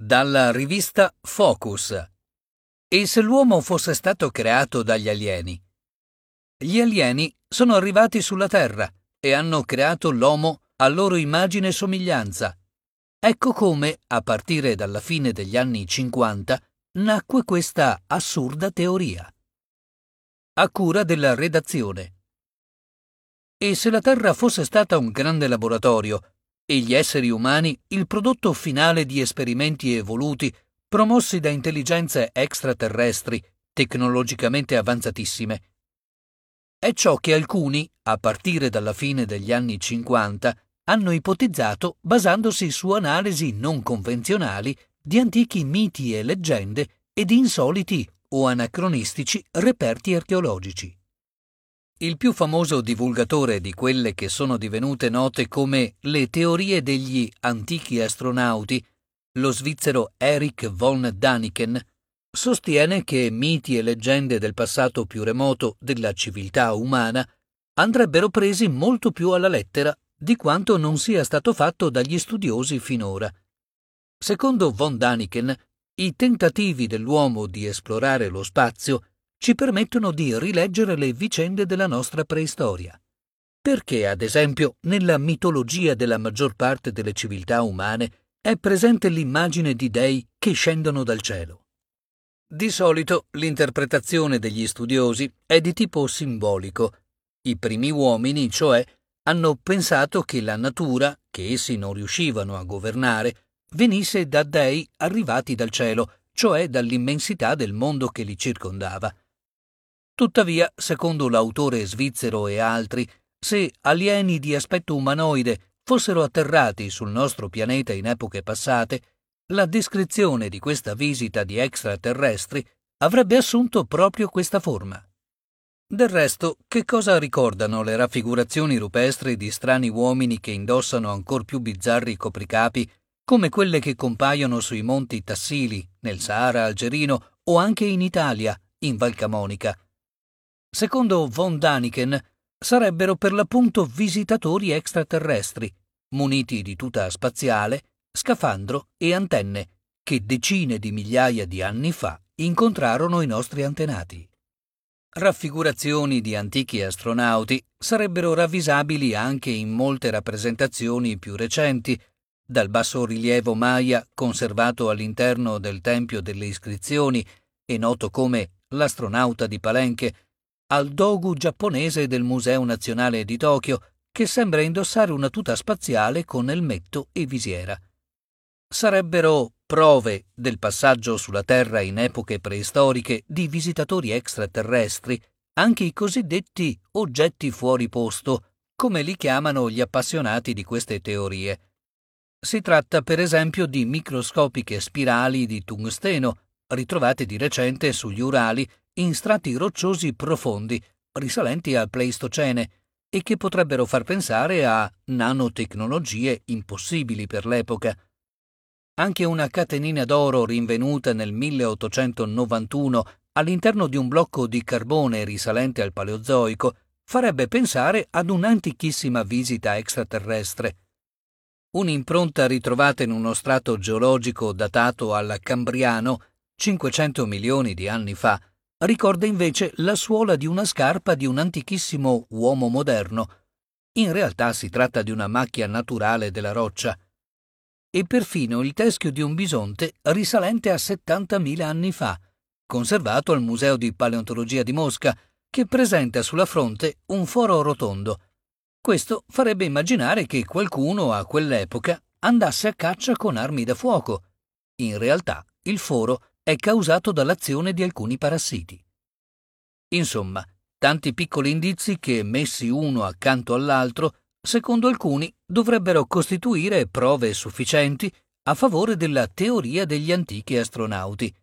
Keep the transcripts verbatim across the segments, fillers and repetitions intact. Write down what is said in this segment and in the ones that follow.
Dalla rivista Focus. E se l'uomo fosse stato creato dagli alieni? Gli alieni sono arrivati sulla Terra e hanno creato l'uomo a loro immagine e somiglianza. Ecco come, a partire dalla fine degli anni cinquanta, nacque questa assurda teoria. A cura della redazione. E se la Terra fosse stata un grande laboratorio e gli esseri umani il prodotto finale di esperimenti evoluti promossi da intelligenze extraterrestri tecnologicamente avanzatissime? È ciò che alcuni, a partire dalla fine degli anni cinquanta, hanno ipotizzato basandosi su analisi non convenzionali di antichi miti e leggende e di insoliti o anacronistici reperti archeologici. Il più famoso divulgatore di quelle che sono divenute note come le teorie degli antichi astronauti, lo svizzero Erich von Däniken, sostiene che miti e leggende del passato più remoto della civiltà umana andrebbero presi molto più alla lettera di quanto non sia stato fatto dagli studiosi finora. Secondo von Däniken, i tentativi dell'uomo di esplorare lo spazio ci permettono di rileggere le vicende della nostra preistoria. Perché, ad esempio, nella mitologia della maggior parte delle civiltà umane è presente l'immagine di dei che scendono dal cielo? Di solito l'interpretazione degli studiosi è di tipo simbolico. I primi uomini, cioè, hanno pensato che la natura, che essi non riuscivano a governare, venisse da dei arrivati dal cielo, cioè dall'immensità del mondo che li circondava. Tuttavia, secondo l'autore svizzero e altri, se alieni di aspetto umanoide fossero atterrati sul nostro pianeta in epoche passate, la descrizione di questa visita di extraterrestri avrebbe assunto proprio questa forma. Del resto, che cosa ricordano le raffigurazioni rupestri di strani uomini che indossano ancor più bizzarri copricapi, come quelle che compaiono sui monti Tassili, nel Sahara algerino o anche in Italia, in Val Camonica? Secondo von Däniken, sarebbero per l'appunto visitatori extraterrestri, muniti di tuta spaziale, scafandro e antenne, che decine di migliaia di anni fa incontrarono i nostri antenati. Raffigurazioni di antichi astronauti sarebbero ravvisabili anche in molte rappresentazioni più recenti, dal bassorilievo Maya conservato all'interno del Tempio delle Iscrizioni e noto come l'astronauta di Palenque, al dogu giapponese del Museo Nazionale di Tokyo, che sembra indossare una tuta spaziale con elmetto e visiera. Sarebbero prove del passaggio sulla Terra in epoche preistoriche di visitatori extraterrestri, anche i cosiddetti oggetti fuori posto, come li chiamano gli appassionati di queste teorie. Si tratta per esempio di microscopiche spirali di tungsteno, ritrovate di recente sugli Urali in strati rocciosi profondi, risalenti al Pleistocene, e che potrebbero far pensare a nanotecnologie impossibili per l'epoca. Anche una catenina d'oro rinvenuta nel milleottocentonovantuno all'interno di un blocco di carbone risalente al Paleozoico farebbe pensare ad un'antichissima visita extraterrestre. Un'impronta ritrovata in uno strato geologico datato al Cambriano, cinquecento milioni di anni fa, ricorda invece la suola di una scarpa di un antichissimo uomo moderno. In realtà si tratta di una macchia naturale della roccia. E perfino il teschio di un bisonte risalente a settantamila anni fa, conservato al Museo di Paleontologia di Mosca, che presenta sulla fronte un foro rotondo. Questo farebbe immaginare che qualcuno a quell'epoca andasse a caccia con armi da fuoco. In realtà il foro è causato dall'azione di alcuni parassiti. Insomma, tanti piccoli indizi che, messi uno accanto all'altro, secondo alcuni dovrebbero costituire prove sufficienti a favore della teoria degli antichi astronauti.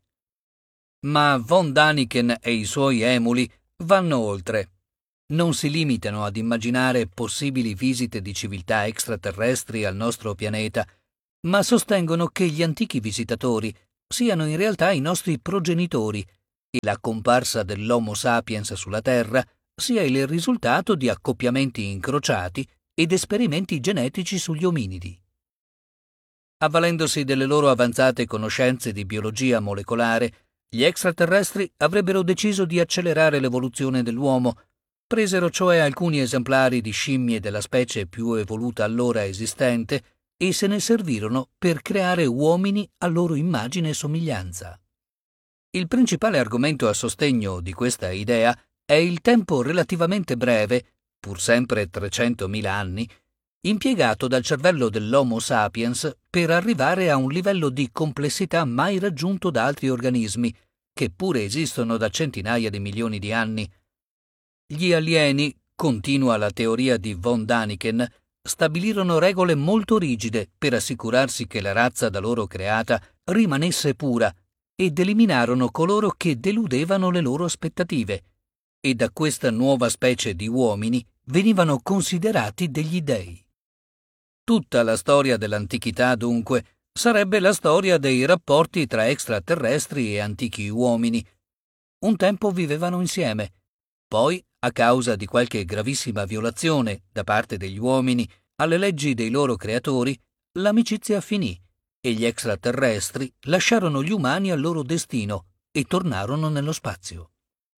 Ma von Däniken e i suoi emuli vanno oltre. Non si limitano ad immaginare possibili visite di civiltà extraterrestri al nostro pianeta, ma sostengono che gli antichi visitatori siano in realtà i nostri progenitori e la comparsa dell'Homo sapiens sulla Terra sia il risultato di accoppiamenti incrociati ed esperimenti genetici sugli ominidi. Avvalendosi delle loro avanzate conoscenze di biologia molecolare, gli extraterrestri avrebbero deciso di accelerare l'evoluzione dell'uomo. Presero cioè alcuni esemplari di scimmie della specie più evoluta allora esistente e se ne servirono per creare uomini a loro immagine e somiglianza. Il principale argomento a sostegno di questa idea è il tempo relativamente breve, pur sempre trecentomila anni, impiegato dal cervello dell'Homo sapiens per arrivare a un livello di complessità mai raggiunto da altri organismi, che pure esistono da centinaia di milioni di anni. Gli alieni, continua la teoria di von Daniken, stabilirono regole molto rigide per assicurarsi che la razza da loro creata rimanesse pura ed eliminarono coloro che deludevano le loro aspettative, e da questa nuova specie di uomini venivano considerati degli dei. Tutta la storia dell'antichità, dunque, sarebbe la storia dei rapporti tra extraterrestri e antichi uomini. Un tempo vivevano insieme. Poi, a causa di qualche gravissima violazione da parte degli uomini alle leggi dei loro creatori, l'amicizia finì e gli extraterrestri lasciarono gli umani al loro destino e tornarono nello spazio.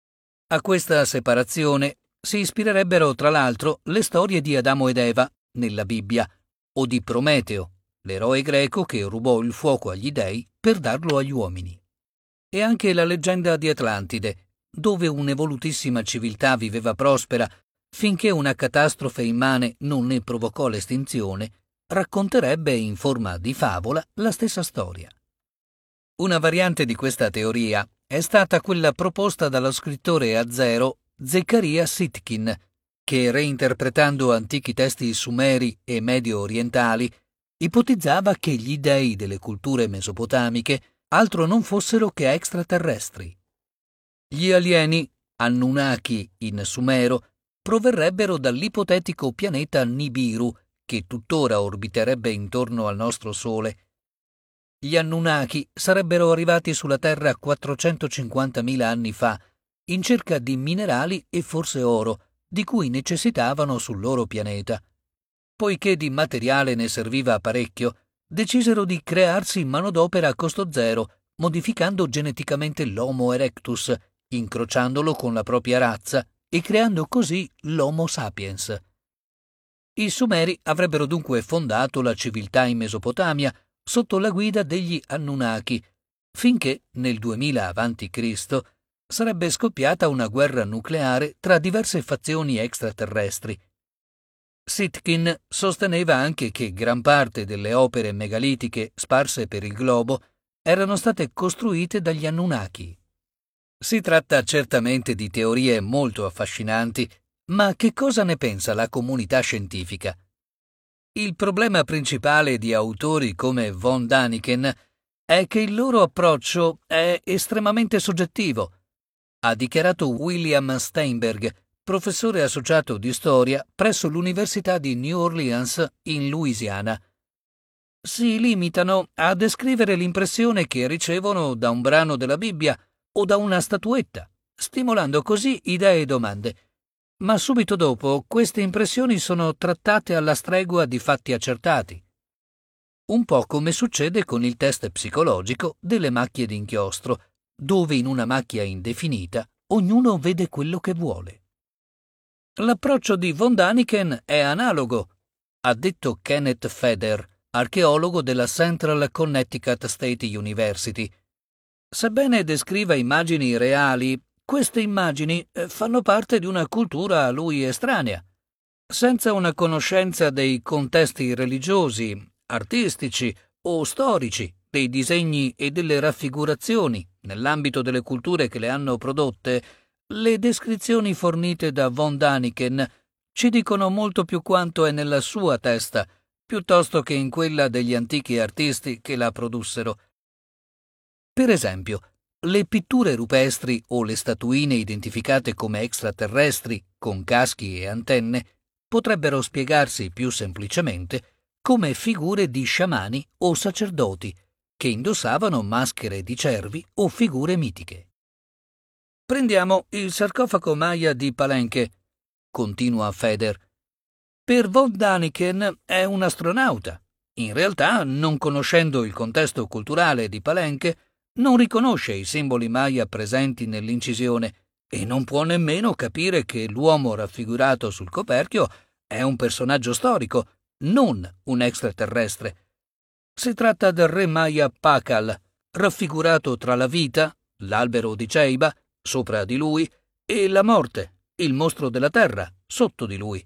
A questa separazione si ispirerebbero tra l'altro le storie di Adamo ed Eva nella Bibbia o di Prometeo, l'eroe greco che rubò il fuoco agli dei per darlo agli uomini. E anche la leggenda di Atlantide, dove un'evolutissima civiltà viveva prospera finché una catastrofe immane non ne provocò l'estinzione, racconterebbe in forma di favola la stessa storia. Una variante di questa teoria è stata quella proposta dallo scrittore azero Zecharia Sitkin, che, reinterpretando antichi testi sumeri e medio-orientali, ipotizzava che gli dei delle culture mesopotamiche altro non fossero che extraterrestri. Gli alieni, Anunnaki in sumero, proverrebbero dall'ipotetico pianeta Nibiru, che tuttora orbiterebbe intorno al nostro Sole. Gli Anunnaki sarebbero arrivati sulla Terra quattrocentocinquantamila anni fa, in cerca di minerali e forse oro, di cui necessitavano sul loro pianeta. Poiché di materiale ne serviva parecchio, decisero di crearsi manodopera a costo zero, modificando geneticamente l'Homo erectus, incrociandolo con la propria razza e creando così l'Homo sapiens. I Sumeri avrebbero dunque fondato la civiltà in Mesopotamia sotto la guida degli Anunnaki, finché nel duemila avanti Cristo sarebbe scoppiata una guerra nucleare tra diverse fazioni extraterrestri. Sitkin sosteneva anche che gran parte delle opere megalitiche sparse per il globo erano state costruite dagli Anunnaki. Si tratta certamente di teorie molto affascinanti, ma che cosa ne pensa la comunità scientifica? Il problema principale di autori come von Daniken è che il loro approccio è estremamente soggettivo, ha dichiarato William Steinberg, professore associato di storia presso l'Università di New Orleans in Louisiana. Si limitano a descrivere l'impressione che ricevono da un brano della Bibbia o da una statuetta, stimolando così idee e domande. Ma subito dopo queste impressioni sono trattate alla stregua di fatti accertati. Un po' come succede con il test psicologico delle macchie d'inchiostro, dove in una macchia indefinita ognuno vede quello che vuole. L'approccio di von Daniken è analogo, ha detto Kenneth Feder, archeologo della Central Connecticut State University. Sebbene descriva immagini reali, queste immagini fanno parte di una cultura a lui estranea. Senza una conoscenza dei contesti religiosi, artistici o storici, dei disegni e delle raffigurazioni nell'ambito delle culture che le hanno prodotte, le descrizioni fornite da von Daniken ci dicono molto più quanto è nella sua testa, piuttosto che in quella degli antichi artisti che la produssero. Per esempio, le pitture rupestri o le statuine identificate come extraterrestri, con caschi e antenne, potrebbero spiegarsi più semplicemente come figure di sciamani o sacerdoti che indossavano maschere di cervi o figure mitiche. Prendiamo il sarcofago Maya di Palenque, continua Feder. Per von Daniken è un astronauta, In realtà, non conoscendo il contesto culturale di Palenque, non riconosce i simboli Maya presenti nell'incisione e non può nemmeno capire che l'uomo raffigurato sul coperchio è un personaggio storico, non un extraterrestre. Si tratta del re Maya Pacal, raffigurato tra la vita, l'albero di Ceiba, sopra di lui, e la morte, il mostro della terra, sotto di lui.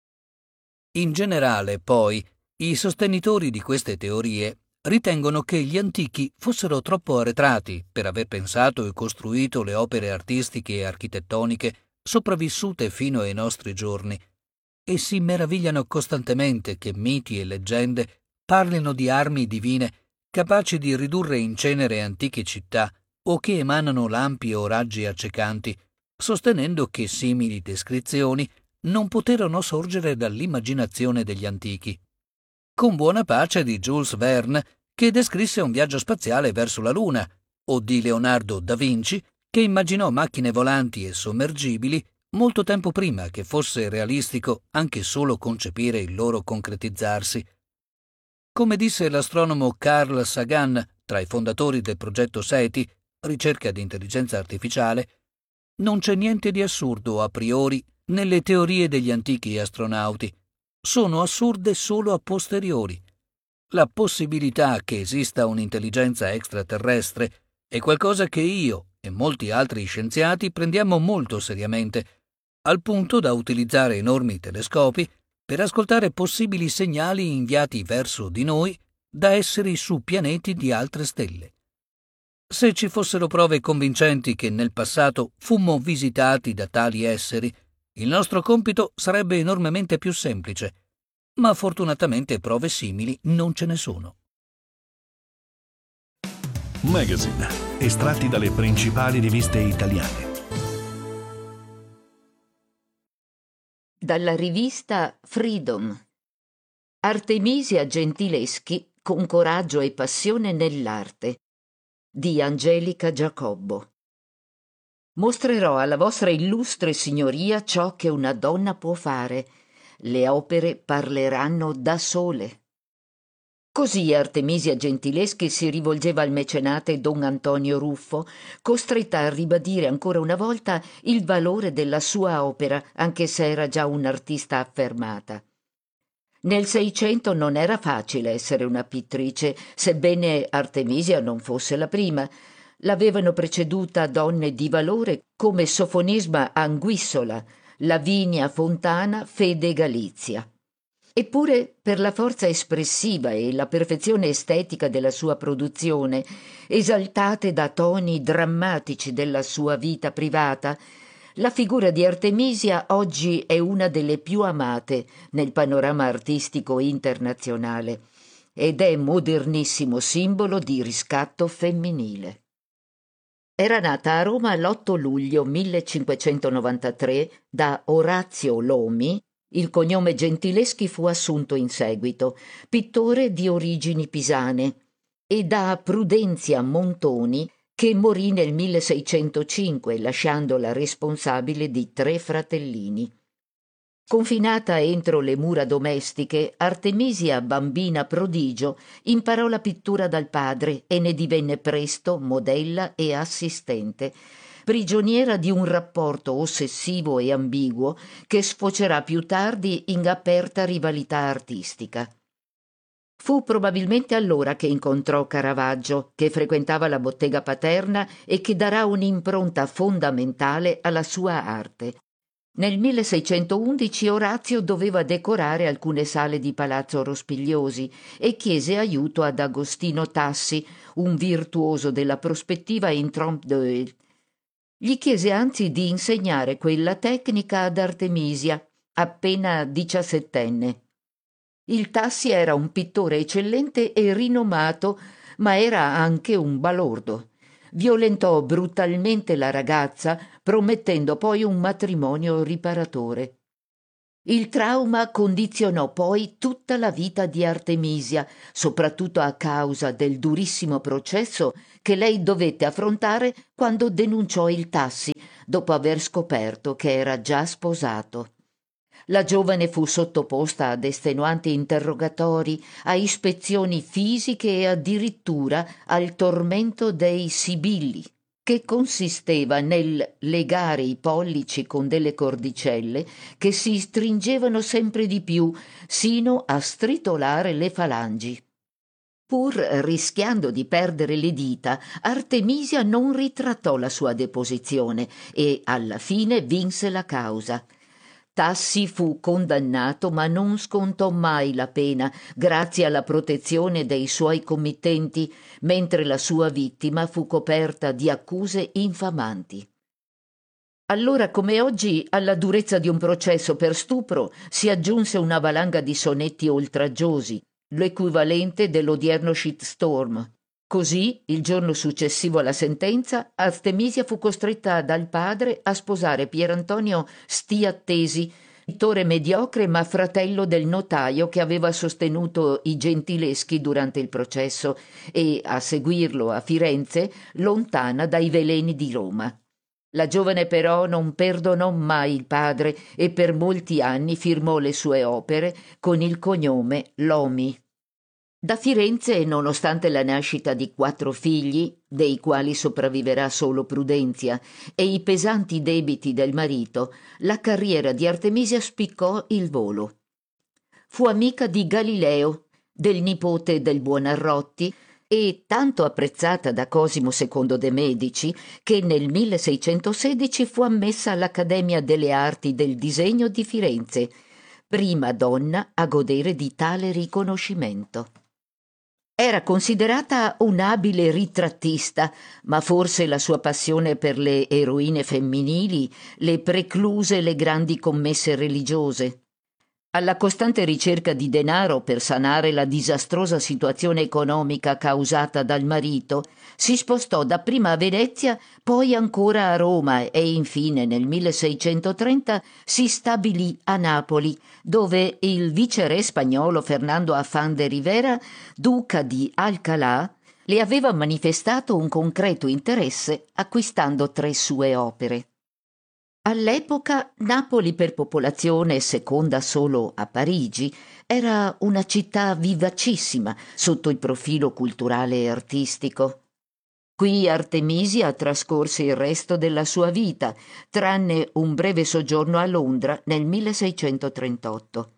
In generale, poi, i sostenitori di queste teorie ritengono che gli antichi fossero troppo arretrati per aver pensato e costruito le opere artistiche e architettoniche sopravvissute fino ai nostri giorni, e si meravigliano costantemente che miti e leggende parlino di armi divine capaci di ridurre in cenere antiche città o che emanano lampi o raggi accecanti, sostenendo che simili descrizioni non poterono sorgere dall'immaginazione degli antichi. Con buona pace di Jules Verne, che descrisse un viaggio spaziale verso la Luna, o di Leonardo da Vinci, che immaginò macchine volanti e sommergibili molto tempo prima che fosse realistico anche solo concepire il loro concretizzarsi. Come disse l'astronomo Carl Sagan, tra i fondatori del progetto SETI, ricerca di intelligenza artificiale, non c'è niente di assurdo a priori nelle teorie degli antichi astronauti. Sono assurde solo a posteriori. La possibilità che esista un'intelligenza extraterrestre è qualcosa che io e molti altri scienziati prendiamo molto seriamente, al punto da utilizzare enormi telescopi per ascoltare possibili segnali inviati verso di noi da esseri su pianeti di altre stelle. Se ci fossero prove convincenti che nel passato fummo visitati da tali esseri, il nostro compito sarebbe enormemente più semplice, ma fortunatamente prove simili non ce ne sono. Magazine, estratti dalle principali riviste italiane. Dalla rivista Freedom. Artemisia Gentileschi con coraggio e passione nell'arte di Angelica Giacobbo. Mostrerò alla vostra illustre signoria ciò che una donna può fare. Le opere parleranno da sole. Così Artemisia Gentileschi si rivolgeva al mecenate Don Antonio Ruffo, costretta a ribadire ancora una volta il valore della sua opera, anche se era già un'artista affermata. Nel Seicento non era facile essere una pittrice, sebbene Artemisia non fosse la prima. L'avevano preceduta donne di valore come Sofonisba Anguissola, Lavinia Fontana, Fede Galizia. Eppure, per la forza espressiva e la perfezione estetica della sua produzione, esaltate da toni drammatici della sua vita privata, la figura di Artemisia oggi è una delle più amate nel panorama artistico internazionale ed è modernissimo simbolo di riscatto femminile. Era nata a Roma l'otto luglio millecinquecentonovantatré da Orazio Lomi. Il cognome Gentileschi fu assunto in seguito, pittore di origini pisane, e da Prudenzia Montoni, che morì nel milleseicentocinque, lasciandola responsabile di tre fratellini. Confinata entro le mura domestiche, Artemisia, bambina prodigio, imparò la pittura dal padre e ne divenne presto modella e assistente, prigioniera di un rapporto ossessivo e ambiguo che sfocerà più tardi in aperta rivalità artistica. Fu probabilmente allora che incontrò Caravaggio, che frequentava la bottega paterna e che darà un'impronta fondamentale alla sua arte. Nel milleseicentoundici Orazio doveva decorare alcune sale di Palazzo Rospigliosi e chiese aiuto ad Agostino Tassi, un virtuoso della prospettiva in trompe d'œil. Gli chiese anzi di insegnare quella tecnica ad Artemisia, appena diciassettenne. Il Tassi era un pittore eccellente e rinomato, ma era anche un balordo. Violentò brutalmente la ragazza, promettendo poi un matrimonio riparatore. Il trauma condizionò poi tutta la vita di Artemisia, soprattutto a causa del durissimo processo che lei dovette affrontare quando denunciò il Tassi, dopo aver scoperto che era già sposato. La giovane fu sottoposta ad estenuanti interrogatori, a ispezioni fisiche e addirittura al tormento dei sibilli, che consisteva nel legare i pollici con delle cordicelle che si stringevano sempre di più, sino a stritolare le falangi. Pur rischiando di perdere le dita, Artemisia non ritrattò la sua deposizione e alla fine vinse la causa. Tassi fu condannato, ma non scontò mai la pena, grazie alla protezione dei suoi committenti, mentre la sua vittima fu coperta di accuse infamanti. Allora, come oggi, alla durezza di un processo per stupro si aggiunse una valanga di sonetti oltraggiosi, l'equivalente dell'odierno shitstorm. Così, il giorno successivo alla sentenza, Artemisia fu costretta dal padre a sposare Pierantonio Stiattesi, pittore mediocre ma fratello del notaio che aveva sostenuto i Gentileschi durante il processo, e a seguirlo a Firenze, lontana dai veleni di Roma. La giovane però non perdonò mai il padre e per molti anni firmò le sue opere con il cognome Lomi. Da Firenze, nonostante la nascita di quattro figli, dei quali sopravviverà solo Prudenzia, e i pesanti debiti del marito, la carriera di Artemisia spiccò il volo. Fu amica di Galileo, del nipote del Buonarroti, e tanto apprezzata da Cosimo secondo de' Medici che nel milleseicentosedici fu ammessa all'Accademia delle Arti del Disegno di Firenze, prima donna a godere di tale riconoscimento. Era considerata un'abile ritrattista, ma forse la sua passione per le eroine femminili le precluse le grandi commesse religiose. Alla costante ricerca di denaro per sanare la disastrosa situazione economica causata dal marito, si spostò dapprima a Venezia, poi ancora a Roma e infine nel milleseicentotrenta si stabilì a Napoli, dove il viceré spagnolo Fernando Afán de Rivera, duca di Alcalá, le aveva manifestato un concreto interesse acquistando tre sue opere. All'epoca Napoli, per popolazione seconda solo a Parigi, era una città vivacissima sotto il profilo culturale e artistico. Qui Artemisia trascorse il resto della sua vita, tranne un breve soggiorno a Londra nel milleseicentotrentotto.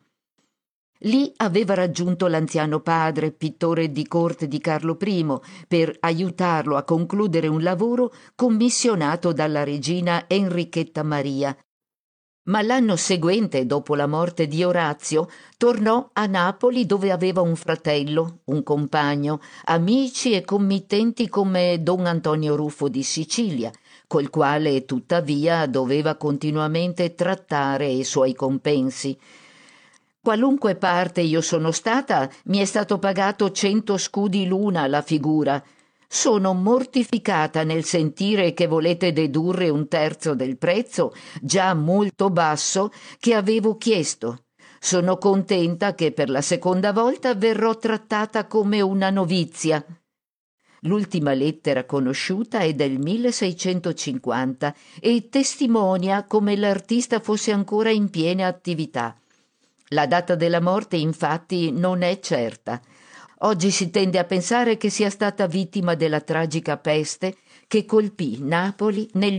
Lì aveva raggiunto l'anziano padre, pittore di corte di Carlo I, per aiutarlo a concludere un lavoro commissionato dalla regina Enrichetta Maria. Ma l'anno seguente, dopo la morte di Orazio, tornò a Napoli, dove aveva un fratello, un compagno, amici e committenti come Don Antonio Ruffo di Sicilia, col quale tuttavia doveva continuamente trattare i suoi compensi. Qualunque parte io sono stata, mi è stato pagato cento scudi l'una la figura. Sono mortificata nel sentire che volete dedurre un terzo del prezzo, già molto basso, che avevo chiesto. Sono contenta che per la seconda volta verrò trattata come una novizia. L'ultima lettera conosciuta è del milleseicentocinquanta e testimonia come l'artista fosse ancora in piena attività. La data della morte, infatti, non è certa. Oggi si tende a pensare che sia stata vittima della tragica peste che colpì Napoli nel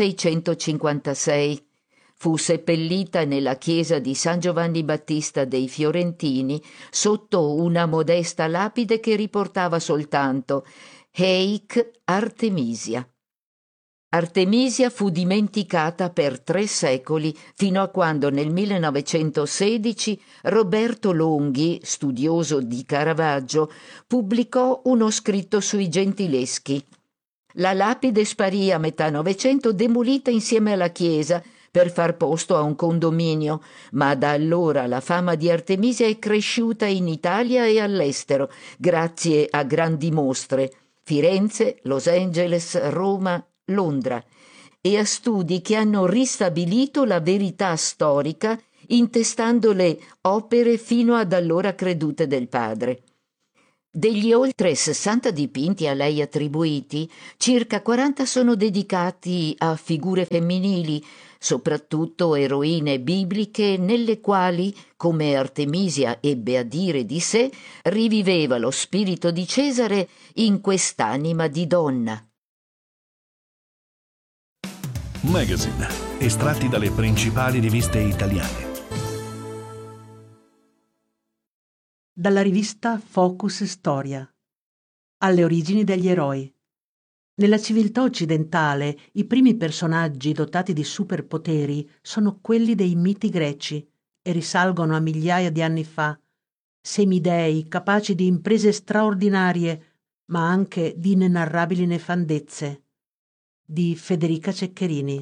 milleseicentocinquantasei. Fu seppellita nella chiesa di San Giovanni Battista dei Fiorentini sotto una modesta lapide che riportava soltanto Heic Artemisia. Artemisia fu dimenticata per tre secoli, fino a quando nel millenovecentosedici Roberto Longhi, studioso di Caravaggio, pubblicò uno scritto sui Gentileschi. La lapide sparì a metà Novecento demolita insieme alla chiesa per far posto a un condominio, ma da allora la fama di Artemisia è cresciuta in Italia e all'estero, grazie a grandi mostre, Firenze, Los Angeles, Roma, Londra, e a studi che hanno ristabilito la verità storica intestando le opere fino ad allora credute del padre. Degli oltre sessanta dipinti a lei attribuiti, circa quaranta sono dedicati a figure femminili, soprattutto eroine bibliche nelle quali, come Artemisia ebbe a dire di sé, riviveva lo spirito di Cesare in quest'anima di donna. Magazine, estratti dalle principali riviste italiane. Dalla rivista Focus Storia. Alle origini degli eroi. Nella civiltà occidentale i primi personaggi dotati di superpoteri sono quelli dei miti greci e risalgono a migliaia di anni fa, semidei capaci di imprese straordinarie, ma anche di inenarrabili nefandezze. Di Federica Ceccherini.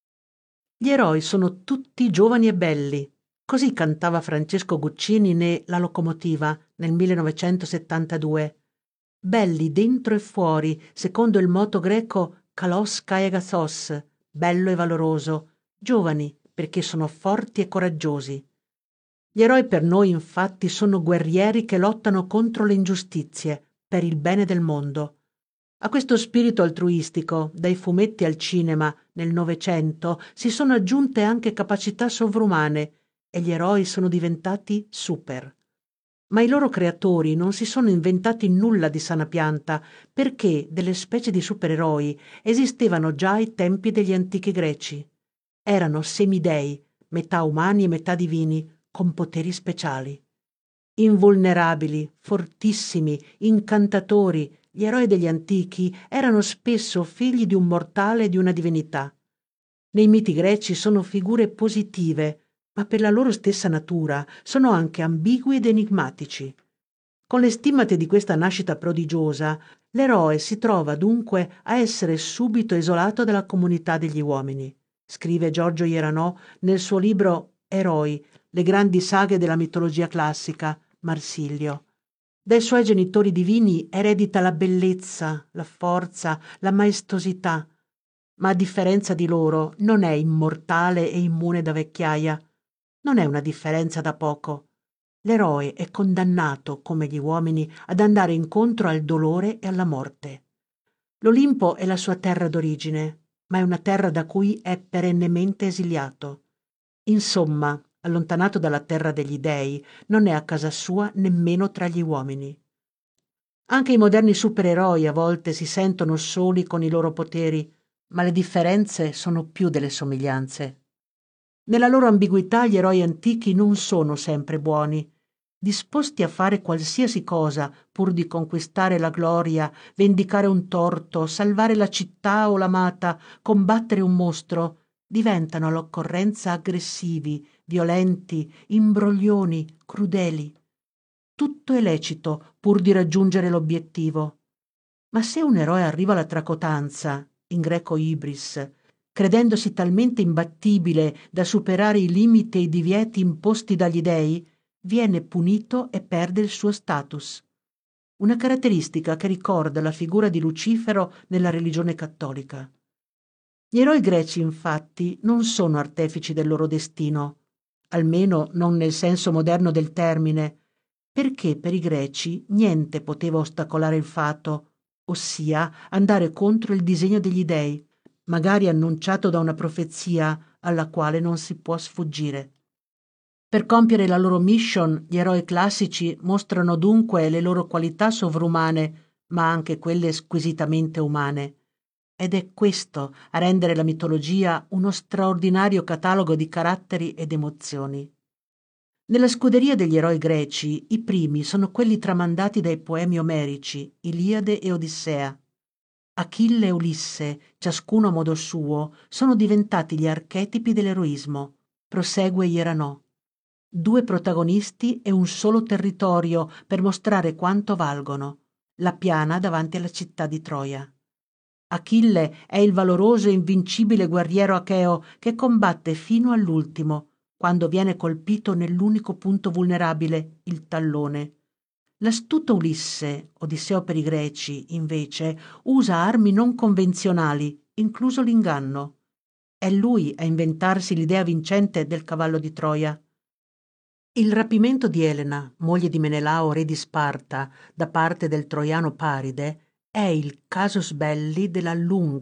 Gli eroi sono tutti giovani e belli. Così cantava Francesco Guccini ne La locomotiva nel millenovecentosettantadue. Belli dentro e fuori, secondo il moto greco kalos kai agathos, bello e valoroso, giovani perché sono forti e coraggiosi. Gli eroi per noi infatti sono guerrieri che lottano contro le ingiustizie, per il bene del mondo. A questo spirito altruistico, dai fumetti al cinema, nel Novecento, si sono aggiunte anche capacità sovrumane e gli eroi sono diventati super. Ma i loro creatori non si sono inventati nulla di sana pianta, perché delle specie di supereroi esistevano già ai tempi degli antichi greci. Erano semidei, metà umani e metà divini, con poteri speciali. Invulnerabili, fortissimi, incantatori, gli eroi degli antichi erano spesso figli di un mortale e di una divinità. Nei miti greci sono figure positive, ma per la loro stessa natura sono anche ambigui ed enigmatici. Con le stimmate di questa nascita prodigiosa, l'eroe si trova dunque a essere subito isolato dalla comunità degli uomini, scrive Giorgio Ieranò nel suo libro Eroi, le grandi saghe della mitologia classica, Marsilio. Dai suoi genitori divini eredita la bellezza, la forza, la maestosità, ma a differenza di loro non è immortale e immune da vecchiaia. Non è una differenza da poco. L'eroe è condannato, come gli uomini, ad andare incontro al dolore e alla morte. L'Olimpo è la sua terra d'origine, ma è una terra da cui è perennemente esiliato. Insomma, allontanato dalla terra degli dei, non è a casa sua nemmeno tra gli uomini. Anche i moderni supereroi a volte si sentono soli con i loro poteri, ma le differenze sono più delle somiglianze. Nella loro ambiguità gli eroi antichi non sono sempre buoni, disposti a fare qualsiasi cosa pur di conquistare la gloria, vendicare un torto, salvare la città o l'amata, combattere un mostro, diventano all'occorrenza aggressivi, violenti, imbroglioni, crudeli. Tutto è lecito pur di raggiungere l'obiettivo. Ma se un eroe arriva alla tracotanza, in greco ibris, credendosi talmente imbattibile da superare i limiti e i divieti imposti dagli dei, viene punito e perde il suo status. Una caratteristica che ricorda la figura di Lucifero nella religione cattolica. Gli eroi greci, infatti, non sono artefici del loro destino, almeno non nel senso moderno del termine, perché per i greci niente poteva ostacolare il fato, ossia andare contro il disegno degli dei, magari annunciato da una profezia alla quale non si può sfuggire. Per compiere la loro mission, gli eroi classici mostrano dunque le loro qualità sovrumane, ma anche quelle squisitamente umane. Ed è questo a rendere la mitologia uno straordinario catalogo di caratteri ed emozioni. Nella scuderia degli eroi greci, i primi sono quelli tramandati dai poemi omerici, Iliade e Odissea. Achille e Ulisse, ciascuno a modo suo, sono diventati gli archetipi dell'eroismo, prosegue Ieranò. Due protagonisti e un solo territorio per mostrare quanto valgono, la piana davanti alla città di Troia. Achille è il valoroso e invincibile guerriero acheo che combatte fino all'ultimo, quando viene colpito nell'unico punto vulnerabile, il tallone. L'astuto Ulisse, Odisseo per i greci, invece, usa armi non convenzionali, incluso l'inganno. È lui a inventarsi l'idea vincente del cavallo di Troia. Il rapimento di Elena, moglie di Menelao, re di Sparta, da parte del troiano Paride, è il casus belli della lunga,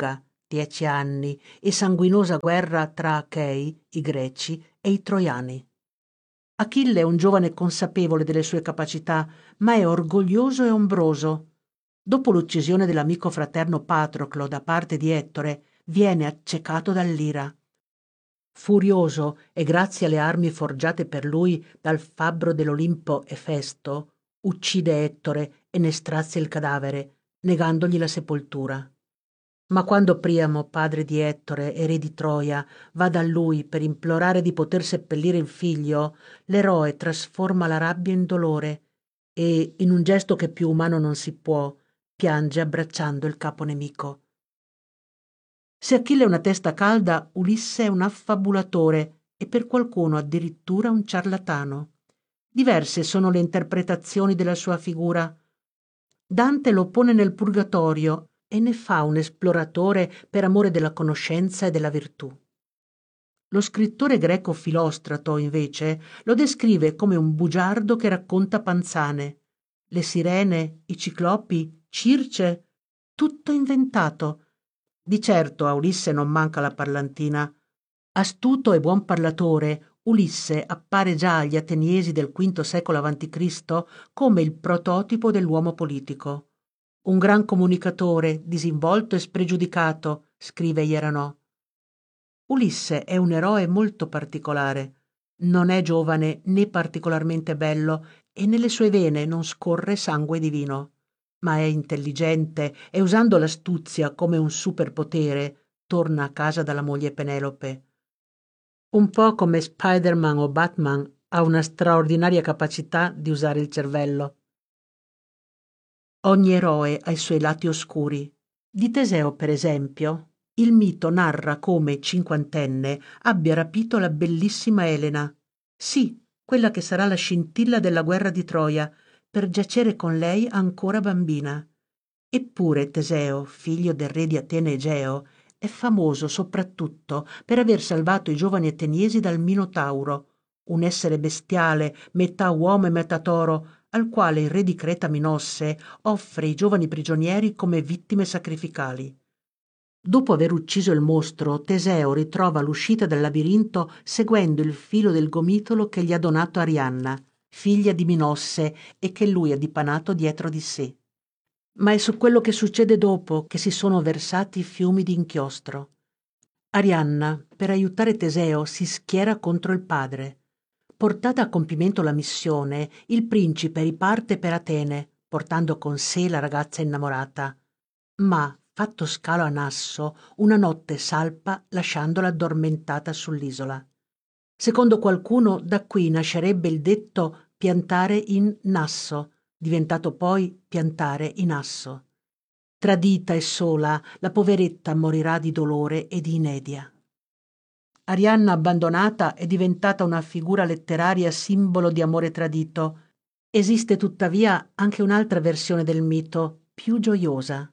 dieci anni e sanguinosa guerra tra Achei, i Greci, e i Troiani. Achille è un giovane consapevole delle sue capacità, ma è orgoglioso e ombroso. Dopo l'uccisione dell'amico fraterno Patroclo da parte di Ettore, viene accecato dall'ira. Furioso e grazie alle armi forgiate per lui dal fabbro dell'Olimpo Efesto, uccide Ettore e ne strazia il cadavere, negandogli la sepoltura. Ma quando Priamo, padre di Ettore e re di Troia, va da lui per implorare di poter seppellire il figlio, l'eroe trasforma la rabbia in dolore e, in un gesto che più umano non si può, piange abbracciando il capo nemico. Se Achille è una testa calda, Ulisse è un affabulatore e per qualcuno addirittura un ciarlatano. Diverse sono le interpretazioni della sua figura. Dante lo pone nel purgatorio e ne fa un esploratore per amore della conoscenza e della virtù. Lo scrittore greco Filostrato, invece, lo descrive come un bugiardo che racconta panzane. Le sirene, i ciclopi, Circe, tutto inventato. Di certo a Ulisse non manca la parlantina. Astuto e buon parlatore, Ulisse appare già agli Ateniesi del quinto secolo avanti Cristo come il prototipo dell'uomo politico. Un gran comunicatore, disinvolto e spregiudicato, scrive Ieranò. Ulisse è un eroe molto particolare. Non è giovane né particolarmente bello e nelle sue vene non scorre sangue divino. Ma è intelligente e usando l'astuzia come un superpotere torna a casa dalla moglie Penelope. Un po' come Spider-Man o Batman ha una straordinaria capacità di usare il cervello. Ogni eroe ha i suoi lati oscuri. Di Teseo, per esempio, il mito narra come, cinquantenne, abbia rapito la bellissima Elena. Sì, quella che sarà la scintilla della guerra di Troia, per giacere con lei ancora bambina. Eppure Teseo, figlio del re di Atene Egeo, è famoso soprattutto per aver salvato i giovani ateniesi dal Minotauro, un essere bestiale, metà uomo e metà toro, al quale il re di Creta Minosse offre i giovani prigionieri come vittime sacrificali. Dopo aver ucciso il mostro, Teseo ritrova l'uscita dal labirinto seguendo il filo del gomitolo che gli ha donato Arianna, figlia di Minosse e che lui ha dipanato dietro di sé. Ma è su quello che succede dopo che si sono versati fiumi di inchiostro. Arianna, per aiutare Teseo, si schiera contro il padre. Portata a compimento la missione, il principe riparte per Atene, portando con sé la ragazza innamorata. Ma, fatto scalo a Nasso, una notte salpa lasciandola addormentata sull'isola. Secondo qualcuno, da qui nascerebbe il detto piantare in Nasso, diventato poi piantare in asso. Tradita e sola, la poveretta morirà di dolore e di inedia. Arianna abbandonata è diventata una figura letteraria simbolo di amore tradito. Esiste tuttavia anche un'altra versione del mito, più gioiosa.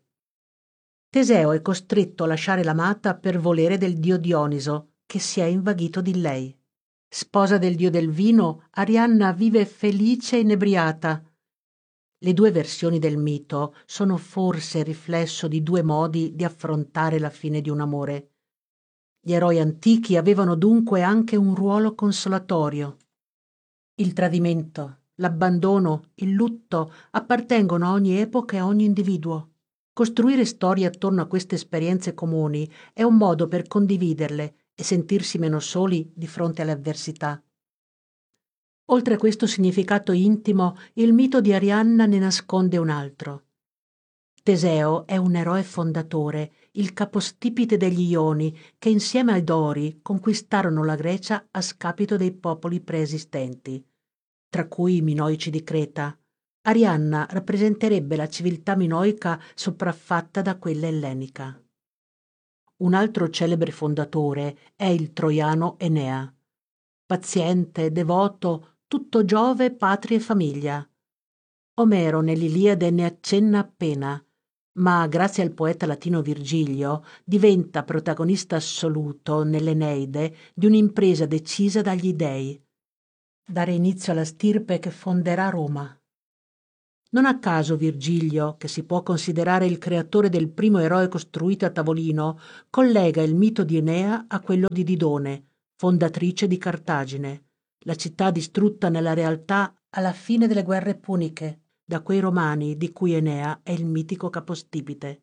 Teseo è costretto a lasciare l'amata per volere del dio Dioniso, che si è invaghito di lei. Sposa del dio del vino, Arianna vive felice e inebriata. Le due versioni del mito sono forse il riflesso di due modi di affrontare la fine di un amore. Gli eroi antichi avevano dunque anche un ruolo consolatorio. Il tradimento, l'abbandono, il lutto appartengono a ogni epoca e a ogni individuo. Costruire storie attorno a queste esperienze comuni è un modo per condividerle e sentirsi meno soli di fronte alle avversità. Oltre a questo significato intimo, il mito di Arianna ne nasconde un altro. Teseo è un eroe fondatore, il capostipite degli Ioni, che insieme ai Dori conquistarono la Grecia a scapito dei popoli preesistenti, tra cui i Minoici di Creta. Arianna rappresenterebbe la civiltà minoica sopraffatta da quella ellenica. Un altro celebre fondatore è il troiano Enea. Paziente, devoto, tutto Giove, patria e famiglia. Omero nell'Iliade ne accenna appena, ma grazie al poeta latino Virgilio diventa protagonista assoluto nell'Eneide di un'impresa decisa dagli dei: dare inizio alla stirpe che fonderà Roma. Non a caso Virgilio, che si può considerare il creatore del primo eroe costruito a tavolino, collega il mito di Enea a quello di Didone, fondatrice di Cartagine, la città distrutta nella realtà alla fine delle guerre puniche, da quei romani di cui Enea è il mitico capostipite.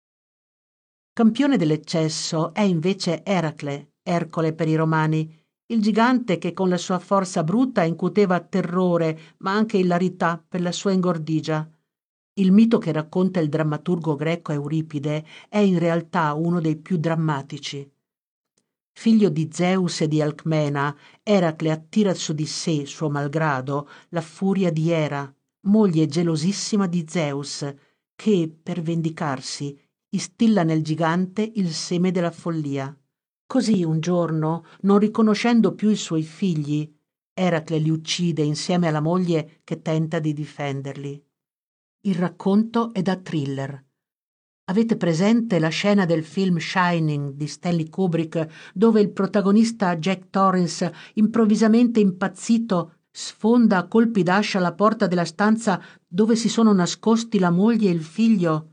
Campione dell'eccesso è invece Eracle, Ercole per i romani, il gigante che con la sua forza bruta incuteva terrore ma anche ilarità per la sua ingordigia. Il mito che racconta il drammaturgo greco Euripide è in realtà uno dei più drammatici. Figlio di Zeus e di Alcmena, Eracle attira su di sé, suo malgrado, la furia di Era, moglie gelosissima di Zeus, che, per vendicarsi, instilla nel gigante il seme della follia. Così un giorno, non riconoscendo più i suoi figli, Eracle li uccide insieme alla moglie che tenta di difenderli. Il racconto è da thriller. Avete presente la scena del film Shining di Stanley Kubrick, dove il protagonista Jack Torrance, improvvisamente impazzito, sfonda a colpi d'ascia la porta della stanza dove si sono nascosti la moglie e il figlio?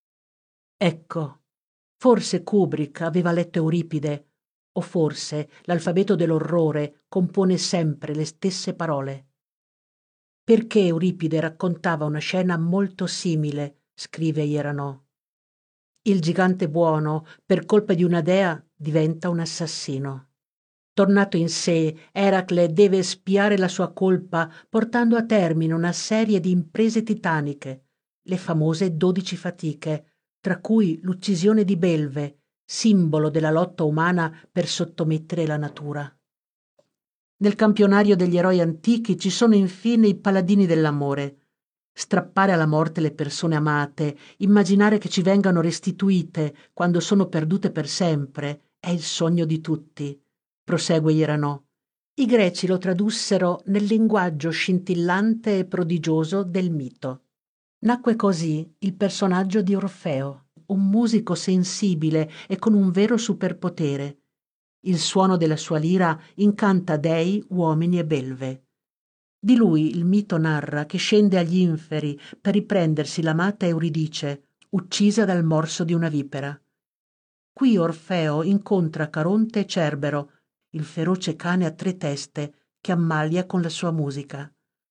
Ecco, forse Kubrick aveva letto Euripide, o forse l'alfabeto dell'orrore compone sempre le stesse parole. Perché Euripide raccontava una scena molto simile, scrive Ierano. Il gigante buono, per colpa di una dea, diventa un assassino. Tornato in sé, Eracle deve espiare la sua colpa portando a termine una serie di imprese titaniche, le famose dodici fatiche, tra cui l'uccisione di Belve, simbolo della lotta umana per sottomettere la natura. Nel campionario degli eroi antichi ci sono infine i paladini dell'amore. Strappare alla morte le persone amate, immaginare che ci vengano restituite quando sono perdute per sempre, è il sogno di tutti. Prosegue Ierano. I greci lo tradussero nel linguaggio scintillante e prodigioso del mito. Nacque così il personaggio di Orfeo, un musico sensibile e con un vero superpotere. Il suono della sua lira incanta dei, uomini e belve. Di lui il mito narra che scende agli inferi per riprendersi l'amata Euridice, uccisa dal morso di una vipera. Qui Orfeo incontra Caronte e Cerbero, il feroce cane a tre teste che ammalia con la sua musica.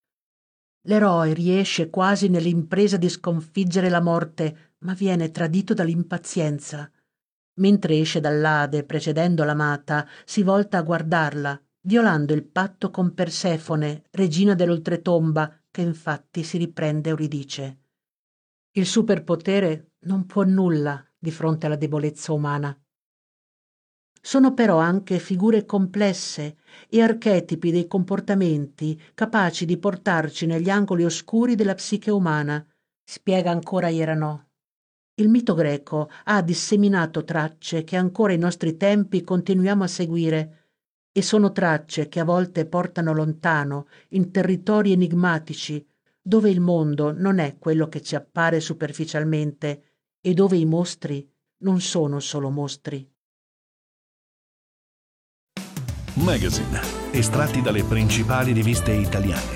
L'eroe riesce quasi nell'impresa di sconfiggere la morte, ma viene tradito dall'impazienza. Mentre esce dall'Ade precedendo l'amata, si volta a guardarla, violando il patto con Persefone, regina dell'oltretomba, che infatti si riprende Euridice. Il superpotere non può nulla di fronte alla debolezza umana. Sono però anche figure complesse e archetipi dei comportamenti capaci di portarci negli angoli oscuri della psiche umana, spiega ancora Ierano. Il mito greco ha disseminato tracce che ancora ai nostri tempi continuiamo a seguire, e sono tracce che a volte portano lontano, in territori enigmatici, dove il mondo non è quello che ci appare superficialmente e dove i mostri non sono solo mostri. Magazine, estratti dalle principali riviste italiane.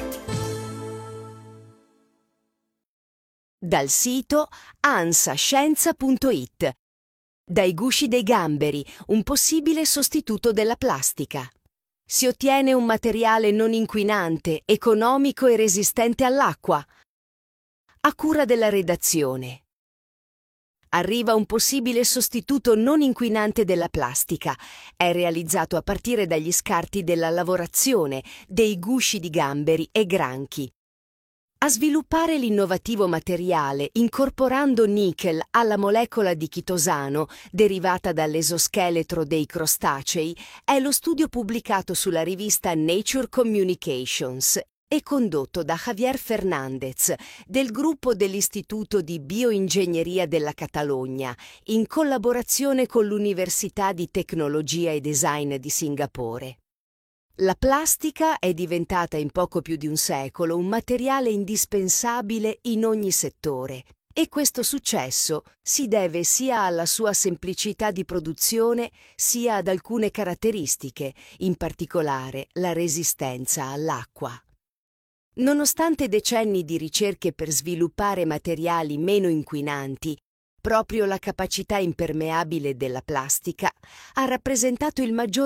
Dal sito ansascienza punto it. Dai gusci dei gamberi, un possibile sostituto della plastica. Si ottiene un materiale non inquinante, economico e resistente all'acqua. A cura della redazione. Arriva un possibile sostituto non inquinante della plastica. È realizzato a partire dagli scarti della lavorazione dei gusci di gamberi e granchi. A sviluppare l'innovativo materiale incorporando nickel alla molecola di chitosano derivata dall'esoscheletro dei crostacei è lo studio pubblicato sulla rivista Nature Communications e condotto da Javier Fernández del gruppo dell'Istituto di Bioingegneria della Catalogna in collaborazione con l'Università di Tecnologia e Design di Singapore. La plastica è diventata in poco più di un secolo un materiale indispensabile in ogni settore e questo successo si deve sia alla sua semplicità di produzione sia ad alcune caratteristiche, in particolare la resistenza all'acqua. Nonostante decenni di ricerche per sviluppare materiali meno inquinanti, proprio la capacità impermeabile della plastica ha rappresentato il maggior